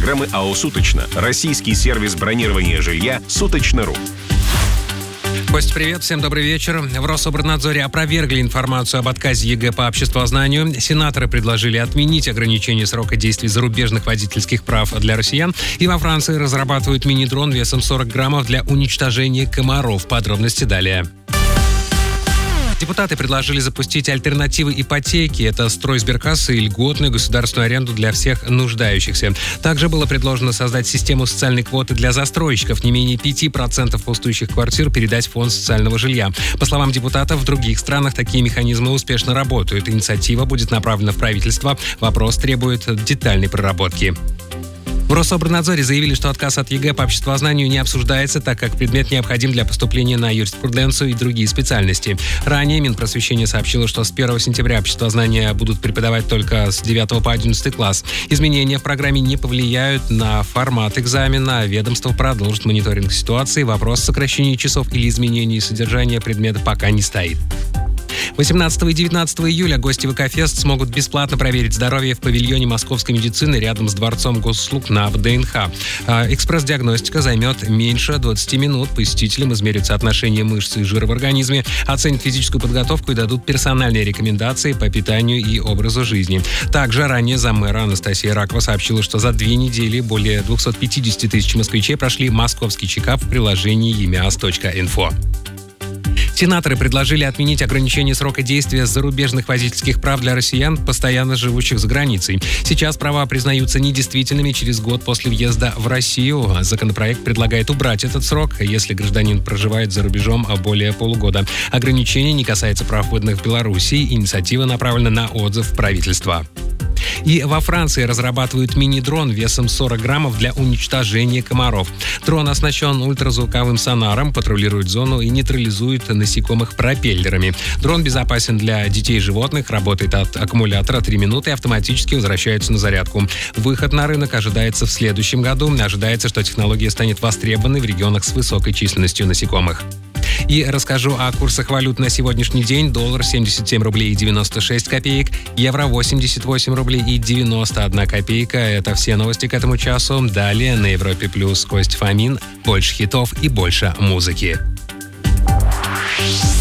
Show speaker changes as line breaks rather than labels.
программы АО «Суточно». Российский сервис бронирования жилья «Суточно.ру».
Кость, привет, всем добрый вечер. В Рособорнадзоре опровергли информацию об отказе ЕГЭ по обществознанию. Сенаторы предложили отменить ограничение срока действия зарубежных водительских прав для россиян. И во Франции разрабатывают мини-дрон весом 40 граммов для уничтожения комаров. Подробности далее. Депутаты предложили запустить альтернативы ипотеке. Это стройсберкассы и льготную государственную аренду для всех нуждающихся. Также было предложено создать систему социальной квоты для застройщиков. Не менее 5% пустующих квартир передать в фонд социального жилья. По словам депутатов, в других странах такие механизмы успешно работают. Инициатива будет направлена в правительство. Вопрос требует детальной проработки. В Рособорнадзоре заявили, что отказ от ЕГЭ по обществознанию не обсуждается, так как предмет необходим для поступления на юриспруденцию и другие специальности. Ранее Минпросвещение сообщило, что с 1 сентября обществознание будут преподавать только с 9 по 11 класс. Изменения в программе не повлияют на формат экзамена. Ведомство продолжит мониторинг ситуации. Вопрос сокращения часов или изменения содержания предмета пока не стоит. 18 и 19 июля гости ВК-фест смогут бесплатно проверить здоровье в павильоне московской медицины рядом с Дворцом госуслуг на ВДНХ. Экспресс-диагностика займет меньше 20 минут. Посетителям измерят соотношение мышц и жира в организме, оценят физическую подготовку и дадут персональные рекомендации по питанию и образу жизни. Также ранее заммэра Анастасия Ракова сообщила, что за 2 недели более 250 тысяч москвичей прошли московский чекап в приложении emas.info. Сенаторы предложили отменить ограничение срока действия зарубежных водительских прав для россиян, постоянно живущих за границей. Сейчас права признаются недействительными через год после въезда в Россию. Законопроект предлагает убрать этот срок, если гражданин проживает за рубежом более полугода. Ограничение не касается прав, выданных в Беларуси. Инициатива направлена на отзыв правительства. И во Франции разрабатывают мини-дрон весом 40 граммов для уничтожения комаров. Дрон оснащен ультразвуковым сонаром, патрулирует зону и нейтрализует насекомых пропеллерами. Дрон безопасен для детей и животных, работает от аккумулятора 3 минуты и автоматически возвращается на зарядку. Выход на рынок ожидается в следующем году. Ожидается, что технология станет востребованной в регионах с высокой численностью насекомых. И расскажу о курсах валют на сегодняшний день. Доллар 77 рублей и 96 копеек, евро 88 рублей и 91 копейка. Это все новости к этому часу. Далее на Европе Плюс Кость Фомин. Больше хитов и больше музыки.